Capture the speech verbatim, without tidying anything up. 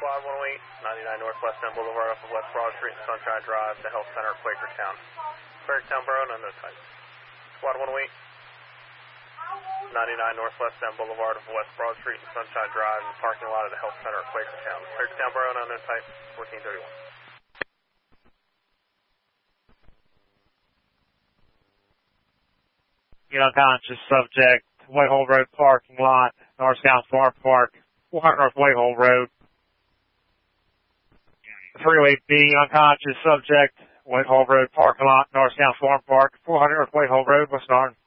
Squad one oh eight, ninety-nine Northwest End Boulevard off of West Broad Street and Sunshine Drive, the Health Center of Quakertown. Quakertown Borough, unknown type. Squad one oh eight, ninety-nine Northwest End Boulevard off of West Broad Street and Sunshine Drive, in the parking lot of the Health Center of Quakertown. Quakertown Borough, unknown type, fourteen thirty-one. The unconscious subject, Whitehall Road parking lot, North South Farm Park, four hundred North Whitehall Road. three oh eight B, unconscious subject, Whitehall Road parking lot, North South Farm Park, four hundred North Whitehall Road, West Narn.